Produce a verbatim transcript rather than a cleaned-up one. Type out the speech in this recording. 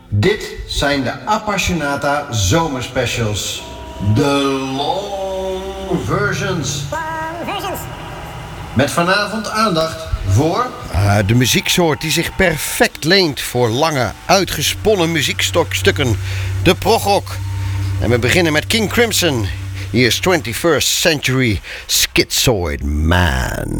Dit zijn de Appassionata zomerspecials. De long versions. Met vanavond aandacht voor... Uh, de muzieksoort die zich perfect leent voor lange, uitgesponnen muziekstukken. De progrock. En we beginnen met King Crimson. Hier is twenty-first Century Schizoid Man.